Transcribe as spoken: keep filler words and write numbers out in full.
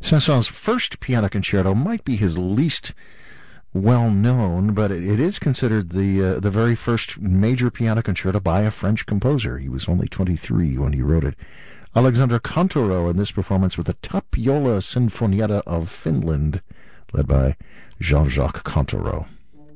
Saint-Saëns' first piano concerto might be his least well known, but it, it is considered the uh, the very first major piano concerto by a French composer. He was only twenty-three when he wrote it. Alexandre Contoro in this performance with the Tapiola Sinfonietta of Finland, led by Jean-Jacques Contoro.